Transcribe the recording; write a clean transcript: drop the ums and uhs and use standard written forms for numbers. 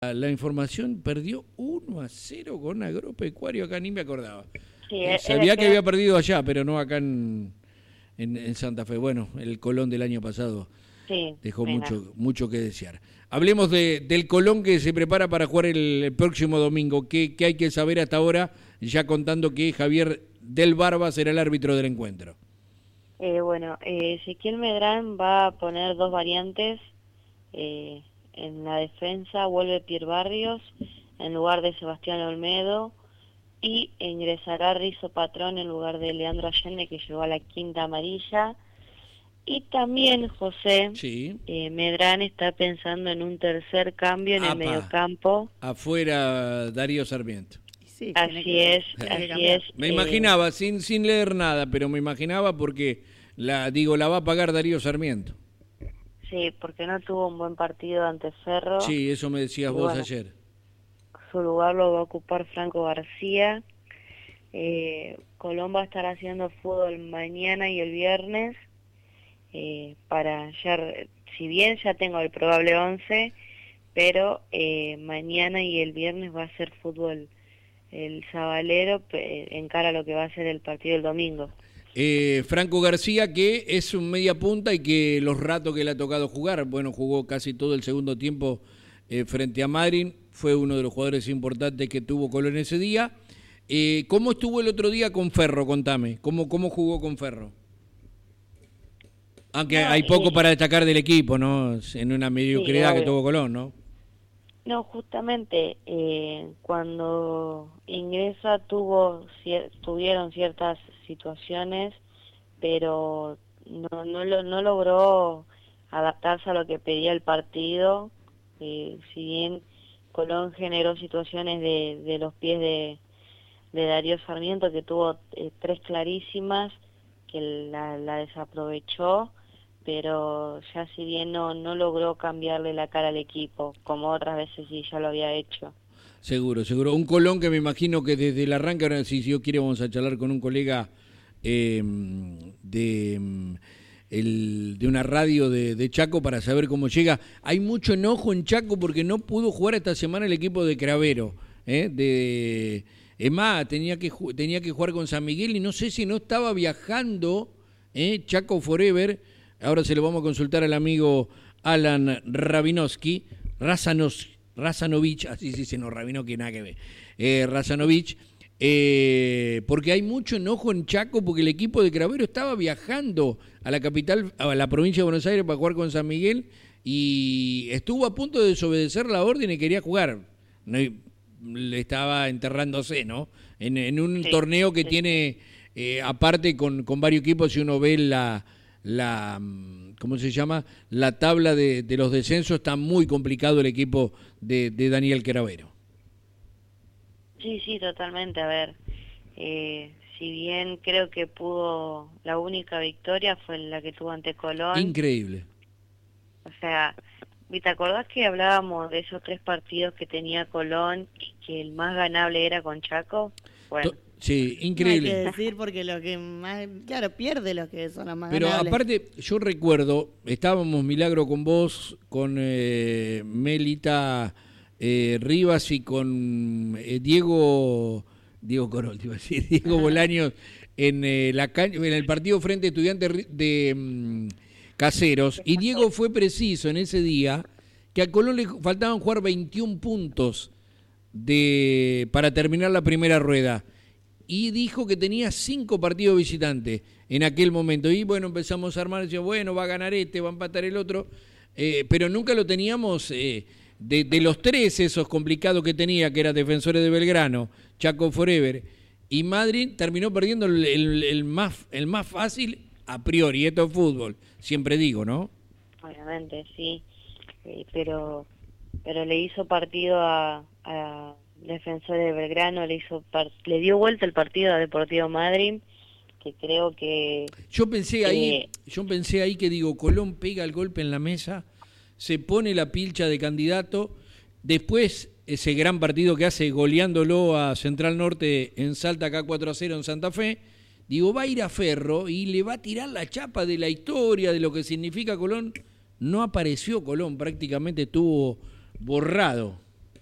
la información, perdió 1-0 con Agropecuario, acá ni me acordaba. Sí, Sabía que había perdido allá, pero no acá en Santa Fe. Bueno, el Colón del año pasado sí, dejó bueno. mucho que desear. Hablemos del Colón que se prepara para jugar el próximo domingo. ¿Qué hay que saber hasta ahora? Ya contando que Javier Del Barba será el árbitro del encuentro. Ezequiel Medrán va a poner dos variantes. En la defensa vuelve Pierre Barrios en lugar de Sebastián Olmedo y ingresará Rizo Patrón en lugar de Leandro Allende, que llegó a la quinta amarilla. Y también José, Sí. Medrán está pensando en un tercer cambio en el mediocampo. Afuera Darío Sarmiento. Sí, así es. Me imaginaba, sin leer nada, pero me imaginaba porque la va a pagar Darío Sarmiento. Sí, porque no tuvo un buen partido ante Ferro. Sí, eso me decías vos ayer. Su lugar lo va a ocupar Franco García. Colón va a estar haciendo fútbol mañana y el viernes. Si bien ya tengo el probable 11, pero mañana y el viernes va a ser fútbol el sabalero en cara a lo que va a ser el partido del domingo. Franco García, que es un media punta y que los ratos que le ha tocado jugar, bueno, jugó casi todo el segundo tiempo frente a Madrid, fue uno de los jugadores importantes que tuvo Colón ese día. ¿Cómo estuvo el otro día con Ferro? Contame, ¿cómo jugó con Ferro? Aunque hay poco para destacar del equipo, ¿no? En una mediocridad que tuvo Colón, ¿no? No, justamente cuando ingresa tuvieron ciertas situaciones, pero no logró adaptarse a lo que pedía el partido. Si bien Colón generó situaciones de los pies de Darío Sarmiento, que tuvo tres clarísimas, que la desaprovechó, pero ya si bien no logró cambiarle la cara al equipo, como otras veces sí ya lo había hecho. Seguro. Un Colón que me imagino que desde el arranque, ahora si Dios quiere vamos a charlar con un colega de una radio de Chaco para saber cómo llega. Hay mucho enojo en Chaco porque no pudo jugar esta semana el equipo de Cravero. Es más, tenía que jugar con San Miguel y no sé si no estaba viajando Chaco Forever. Ahora se lo vamos a consultar al amigo Alan Rabinovsky, Razanovich, así se dice, no, Rabinovsky nada que ver, Razanovich, porque hay mucho enojo en Chaco porque el equipo de Cravero estaba viajando a la capital, a la provincia de Buenos Aires para jugar con San Miguel y estuvo a punto de desobedecer la orden y quería jugar. No, le estaba enterrándose, ¿no? En un torneo que tiene, aparte con varios equipos, si uno ve la ¿cómo se llama? La tabla de los descensos, está muy complicado el equipo de Daniel Cravero. Sí, totalmente. A ver, si bien creo que la única victoria fue la que tuvo ante Colón. Increíble. O sea, ¿te acordás que hablábamos de esos 3 partidos que tenía Colón y que el más ganable era con Chaco? Bueno. Sí, increíble. No hay que decir porque lo que más, claro, pierde los que son los más Pero ganables. Aparte, yo recuerdo, estábamos Milagro con vos, con Melita Rivas y con Diego Corol, te iba a decir, Diego Bolaños en el partido frente a Estudiantes de Caseros. Y Diego fue preciso en ese día que a Colón le faltaban jugar 21 puntos para terminar la primera rueda. Y dijo que tenía 5 partidos visitantes en aquel momento. Y bueno, empezamos a armar, y decía, bueno, va a ganar va a empatar el otro. Pero nunca lo teníamos de los 3 esos complicados que tenía, que eran Defensores de Belgrano, Chaco Forever. Y Madrid terminó perdiendo el más fácil a priori. Esto es fútbol, siempre digo, ¿no? Obviamente, sí. Pero le hizo partido a Defensores de Belgrano, le dio vuelta el partido a Deportivo Madrid, que creo que... Yo pensé ahí que digo, Colón pega el golpe en la mesa, se pone la pilcha de candidato, después ese gran partido que hace goleándolo a Central Norte en Salta acá 4-0 en Santa Fe, digo, va a ir a Ferro y le va a tirar la chapa de la historia, de lo que significa Colón. No apareció Colón, prácticamente estuvo borrado.